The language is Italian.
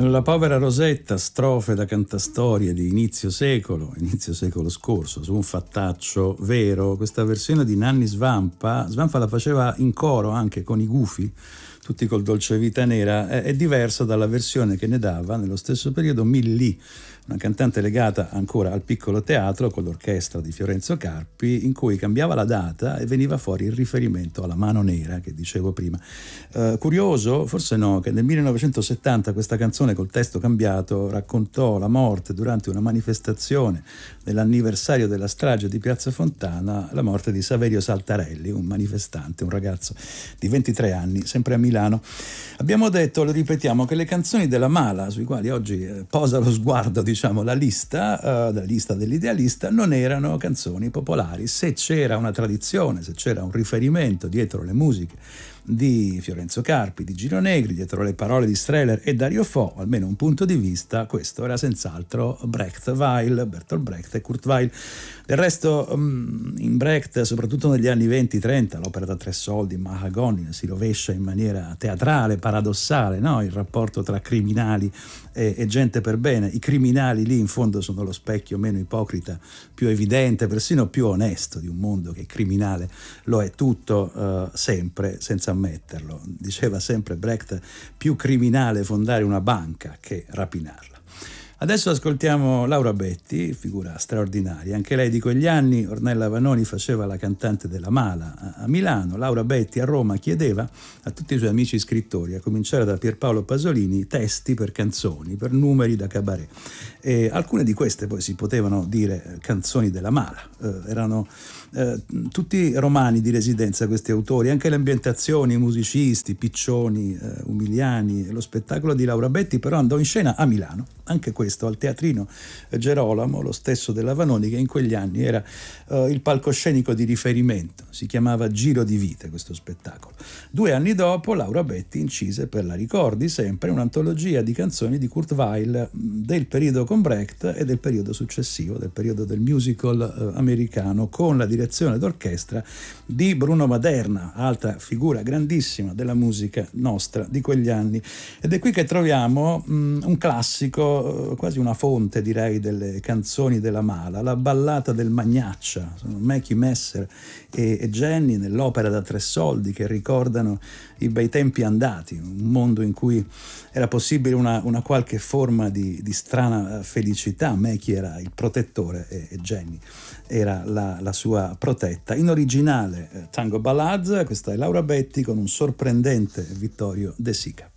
La povera Rosetta, strofe da cantastorie di inizio secolo scorso, su un fattaccio vero. Questa versione di Nanni Svampa la faceva in coro anche con i Gufi, tutti col Dolce Vita Nera, è diversa dalla versione che ne dava nello stesso periodo Millì, una cantante legata ancora al piccolo teatro con l'orchestra di Fiorenzo Carpi, in cui cambiava la data e veniva fuori il riferimento alla mano nera che dicevo prima. Curioso, forse no, che nel 1970 questa canzone col testo cambiato raccontò la morte durante una manifestazione dell'anniversario della strage di Piazza Fontana, la morte di Saverio Saltarelli, un manifestante, un ragazzo di 23 anni, sempre a Milano. Abbiamo detto, lo ripetiamo, che le canzoni della Mala, sui quali oggi posa lo sguardo, diciamo, la lista dell'idealista, non erano canzoni popolari. Se c'era una tradizione, se c'era un riferimento dietro le musiche di Fiorenzo Carpi, di Gino Negri, dietro le parole di Strehler e Dario Fo, almeno un punto di vista, questo era senz'altro Bertolt Brecht e Kurt Weill. Del resto, in Brecht, soprattutto negli anni 20-30, l'opera da tre soldi, Mahagoni, si rovescia in maniera teatrale, paradossale, no? Il rapporto tra criminali e gente per bene. I criminali lì in fondo sono lo specchio meno ipocrita, più evidente, persino più onesto di un mondo che criminale lo è tutto, sempre, senza ammetterlo. Diceva sempre Brecht: più criminale fondare una banca che rapinarla. Adesso ascoltiamo Laura Betti, figura straordinaria, anche lei di quegli anni. Ornella Vanoni faceva la cantante della Mala a Milano, Laura Betti a Roma chiedeva a tutti i suoi amici scrittori, a cominciare da Pierpaolo Pasolini, testi per canzoni, per numeri da cabaret. E alcune di queste poi si potevano dire canzoni della Mala, erano tutti romani di residenza questi autori, anche le ambientazioni, i musicisti, Piccioni, Umiliani. Lo spettacolo di Laura Betti però andò in scena a Milano, anche questo al Teatrino Gerolamo, lo stesso della Vanoni, che in quegli anni era il palcoscenico di riferimento. Si chiamava Giro di Vite questo spettacolo. 2 anni dopo Laura Betti incise per la Ricordi sempre un'antologia di canzoni di Kurt Weill del periodo con Brecht e del periodo successivo, del periodo del musical americano, con la direzione d'orchestra di Bruno Maderna, altra figura grandissima della musica nostra di quegli anni. Ed è qui che troviamo un classico, quasi una fonte direi delle canzoni della Mala, la ballata del Magnaccia. Sono Mackie Messer e Jenny nell'opera da tre soldi che ricordano i bei tempi andati, un mondo in cui era possibile una qualche forma di strana felicità. Mackie era il protettore e Jenny era la sua protetta. In originale Tango Ballads, questa è Laura Betti con un sorprendente Vittorio De Sica.